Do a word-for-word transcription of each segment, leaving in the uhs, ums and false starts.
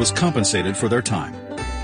was compensated for their time.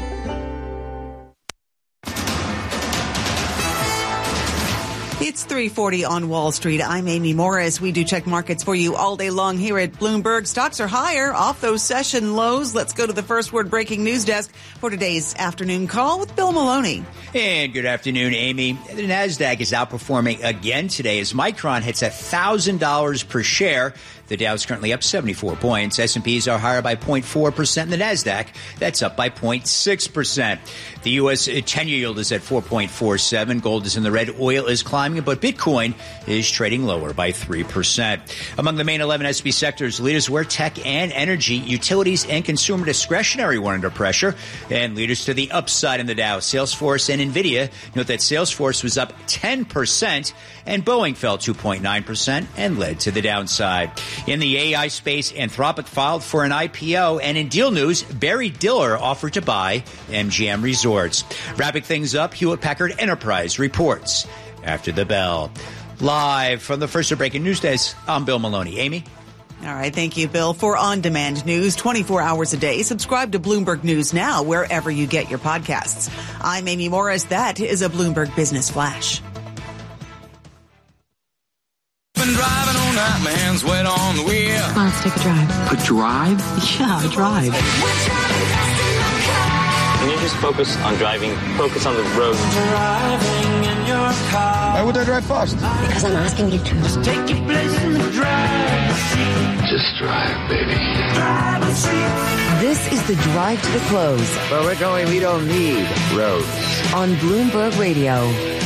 It's three forty on Wall Street. I'm Amy Morris. We do check markets for you all day long here at Bloomberg. Stocks are higher off those session lows. Let's go to the First Word Breaking News Desk for today's afternoon call with Bill Maloney. And good afternoon, Amy. The NASDAQ is outperforming again today as Micron hits one thousand dollars per share. The Dow is currently up seventy-four points. S and Ps are higher by zero point four percent. And the NASDAQ, that's up by zero point six percent. The U S ten-year yield is at four point four seven. Gold is in the red. Oil is climbing, but Bitcoin is trading lower by three percent. Among the main eleven S and P sectors, leaders were tech and energy, utilities, and consumer discretionary were under pressure. And leaders to the upside in the Dow, Salesforce and NVIDIA. Note that Salesforce was up ten percent, and Boeing fell two point nine percent and led to the downside. In the A I space, Anthropic filed for an I P O, and in deal news, Barry Diller offered to buy M G M Resorts. Wrapping things up, Hewlett-Packard Enterprise reports after the bell. Live from the First Breaking News Desk, I'm Bill Maloney. Amy? All right. Thank you, Bill. For on-demand news twenty-four hours a day, subscribe to Bloomberg News Now wherever you get your podcasts. I'm Amy Morris. That is a Bloomberg Business Flash. Been driving all night, my hands wet on the wheel. Come on, let's take a drive. A drive? Yeah, a drive. Can you just focus on driving? Focus on the road. Driving in your car. Why would I drive fast? Because I'm asking you to. Just take your place in the driver's seat. Just drive, baby. Driver's seat. This is the Drive to the Close. Where we're going, we don't need roads. On Bloomberg Radio.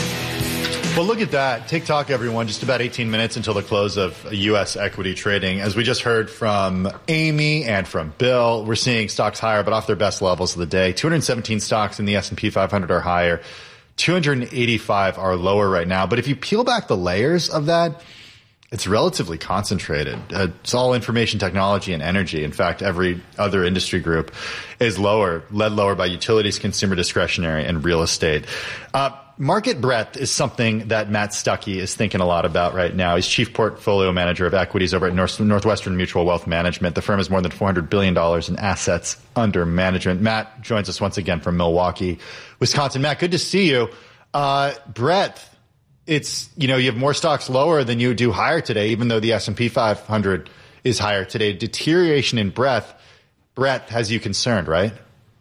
Well, look at that. TikTok, everyone, just about eighteen minutes until the close of U S equity trading. As we just heard from Amy and from Bill, we're seeing stocks higher, but off their best levels of the day. two hundred seventeen stocks in the S and P five hundred are higher. two hundred eighty-five are lower right now. But if you peel back the layers of that, it's relatively concentrated. Uh, it's all information technology and energy. In fact, every other industry group is lower, led lower by utilities, consumer discretionary, and real estate. Uh, Market breadth is something that Matt Stuckey is thinking a lot about right now. He's chief portfolio manager of equities over at North, Northwestern Mutual Wealth Management. The firm has more than four hundred billion dollars in assets under management. Matt joins us once again from Milwaukee, Wisconsin. Matt, good to see you. Uh, breadth, it's, you know, you have more stocks lower than you do higher today, even though the S and P five hundred is higher today. Deterioration in breadth, breadth has you concerned, right?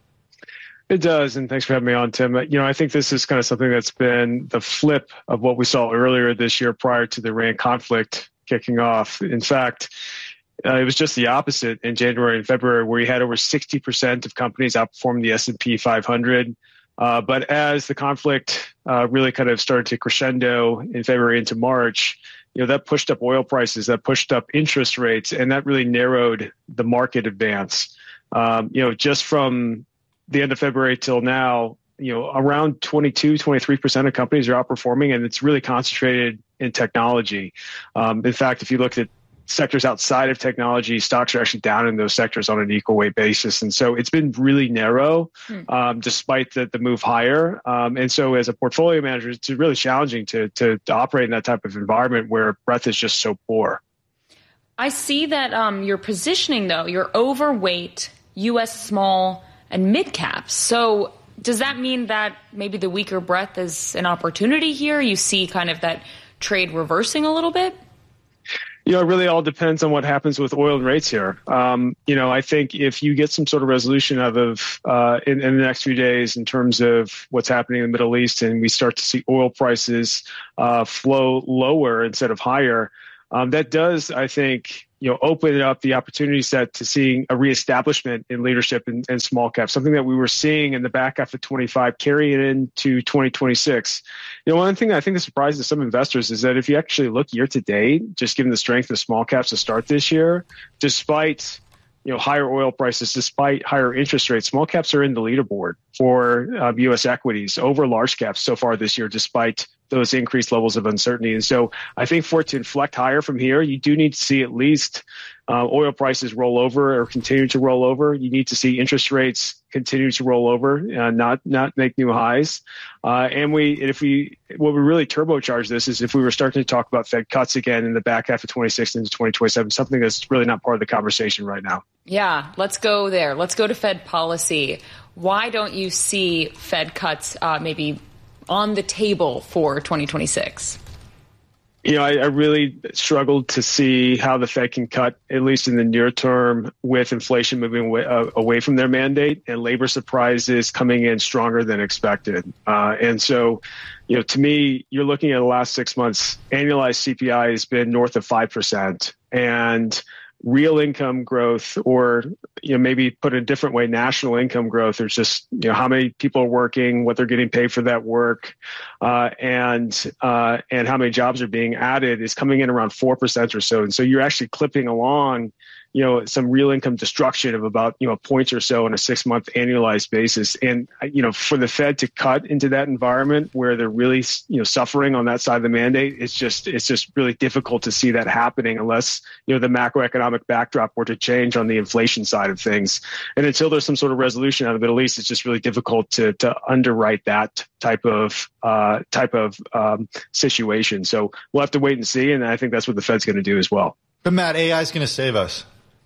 It does, and thanks for having me on, Tim. You know, I think this is kind of something that's been the flip of what we saw earlier this year prior to the Iran conflict kicking off. In fact, uh, it was just the opposite in January and February, where you had over sixty percent of companies outperform the S and P five hundred. Uh, but as the conflict uh, really kind of started to crescendo in February into March, you know, that pushed up oil prices, that pushed up interest rates, and that really narrowed the market advance. Um, you know, just from the end of February till now, you know, around twenty-two, twenty-three percent of companies are outperforming, and it's really concentrated in technology. Um, in fact, if you look at sectors outside of technology, stocks are actually down in those sectors on an equal weight basis. And so it's been really narrow, um, despite the, the move higher. Um, and so as a portfolio manager, it's really challenging to, to, to operate in that type of environment where breadth is just so poor. I see that um, your positioning, though, you're overweight U S small and mid caps. So does that mean that maybe the weaker breadth is an opportunity here? You see kind of that trade reversing a little bit? You know, it really all depends on what happens with oil and rates here. Um, you know, I think if you get some sort of resolution out of uh, in, in the next few days in terms of what's happening in the Middle East, and we start to see oil prices uh, flow lower instead of higher, um, that does, I think, you know, open up the opportunity set to seeing a reestablishment in leadership in, in small caps, something that we were seeing in the back half of twenty-five carrying into twenty twenty-six. You know, one thing that I think that surprises some investors is that if you actually look year to date, just given the strength of small caps to start this year, despite, you know, higher oil prices, despite higher interest rates, small caps are in the leaderboard for uh, U S equities over large caps so far this year, despite those increased levels of uncertainty. And so I think for it to inflect higher from here, you do need to see at least uh, oil prices roll over or continue to roll over. You need to see interest rates continue to roll over, uh, not not make new highs. Uh, and we, if we, what would really turbocharge this is if we were starting to talk about Fed cuts again in the back half of twenty-six into twenty twenty-seven, something that's really not part of the conversation right now. Yeah, let's go there. Let's go to Fed policy. Why don't you see Fed cuts uh, maybe on the table for twenty twenty-six? You know, I, I really struggled to see how the Fed can cut, at least in the near term, with inflation moving away, uh, away from their mandate and labor surprises coming in stronger than expected. Uh, and so, you know, to me, you're looking at the last six months, annualized C P I has been north of five percent. And real income growth, or, you know, maybe put it a different way, national income growth, there's just, you know, how many people are working, what they're getting paid for that work, uh, and uh, and how many jobs are being added is coming in around four percent or so. And so you're actually clipping along, you know, some real income destruction of about, you know, a point or so on a six month annualized basis. And, you know, for the Fed to cut into that environment where they're really, you know, suffering on that side of the mandate, it's just, it's just really difficult to see that happening unless, you know, the macroeconomic backdrop were to change on the inflation side of things. And until there's some sort of resolution out of the Middle East, it's just really difficult to, to underwrite that type of, uh, type of, um, situation. So we'll have to wait and see. And I think that's what the Fed's going to do as well. But Matt, A I is going to save us.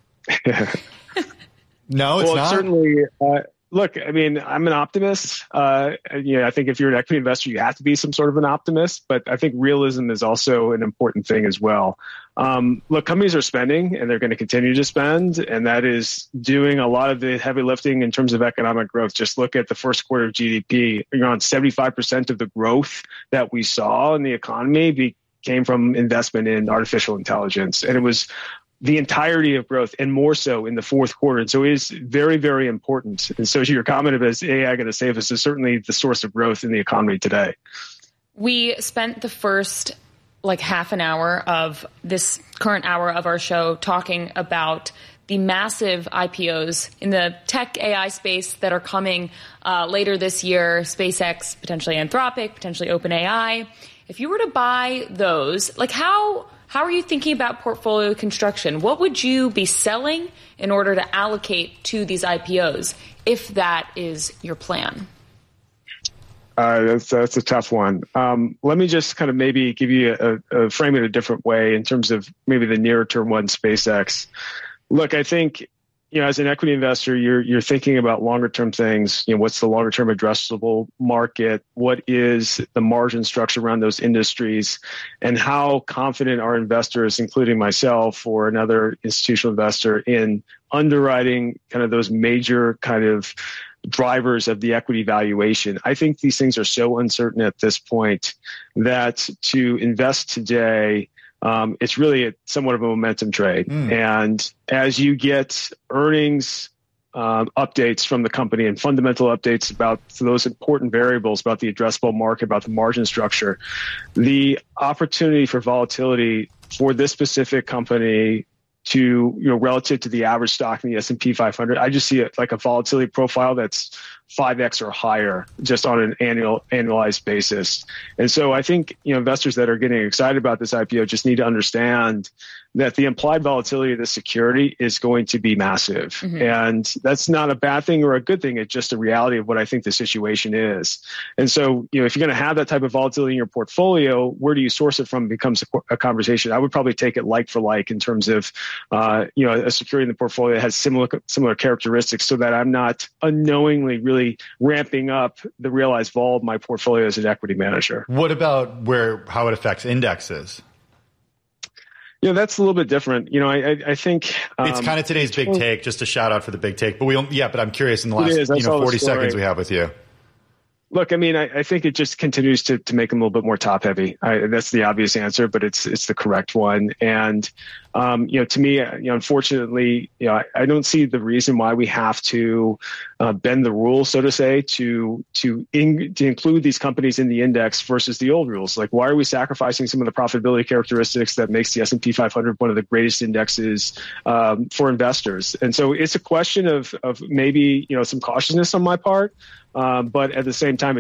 No, it's well, not. Certainly, uh, look, I mean, I'm an optimist. Uh, you know, I think if you're an equity investor, you have to be some sort of an optimist. But I think realism is also an important thing as well. Um, look, companies are spending, and they're going to continue to spend, and that is doing a lot of the heavy lifting in terms of economic growth. Just look at the first quarter of G D P. You're on seventy-five percent of the growth that we saw in the economy be, came from investment in artificial intelligence, and it was the entirety of growth, and more so in the fourth quarter. And so it is very, very important. And so to your comment of is A I going to save us is certainly the source of growth in the economy today. We spent the first like half an hour of this current hour of our show talking about the massive I P Os in the tech A I space that are coming uh, later this year, SpaceX, potentially Anthropic, potentially OpenAI. If you were to buy those, like how... How are you thinking about portfolio construction? What would you be selling in order to allocate to these I P Os, if that is your plan? Uh, that's, that's a tough one. Um, let me just kind of maybe give you a, a frame it a different way in terms of maybe the nearer term one, SpaceX. Look, I think, you know, as an equity investor, you're you're thinking about longer term things. You know, what's the longer term addressable market? What is the margin structure around those industries? And how confident are investors, including myself or another institutional investor, in underwriting kind of those major kind of drivers of the equity valuation? I think these things are so uncertain at this point that to invest today, Um, it's really a, somewhat of a momentum trade. Mm. And as you get earnings um, updates from the company and fundamental updates about those important variables, about the addressable market, about the margin structure, the opportunity for volatility for this specific company to, you know, relative to the average stock in the S and P five hundred, I just see it like a volatility profile that's five X or higher just on an annual annualized basis. And so I think, you know, investors that are getting excited about this I P O just need to understand that the implied volatility of the security is going to be massive. Mm-hmm. And that's not a bad thing or a good thing. It's just a reality of what I think the situation is. And so, you know, if you're going to have that type of volatility in your portfolio, where do you source it from becomes a, a conversation. I would probably take it like for like in terms of, uh, you know, a security in the portfolio that has similar, similar characteristics so that I'm not unknowingly really ramping up the realized vol of my portfolio as an equity manager. What about where, how it affects indexes? You know, that's a little bit different. You know, I, I, I think um, it's kind of today's big take. Just a shout out for the big take. But we, yeah, but I'm curious in the last, you know, forty seconds we have with you. Look, I mean, I, I think it just continues to, to make them a little bit more top heavy. I, that's the obvious answer, but it's it's the correct one. And um, you know, to me, you know, unfortunately, you know, I, I don't see the reason why we have to uh, bend the rules, so to say, to to, in, to include these companies in the index versus the old rules. Like, why are we sacrificing some of the profitability characteristics that makes the S and P five hundred one of the greatest indexes um, for investors? And so, it's a question of of maybe, you know, some cautiousness on my part. Um, but at the same time,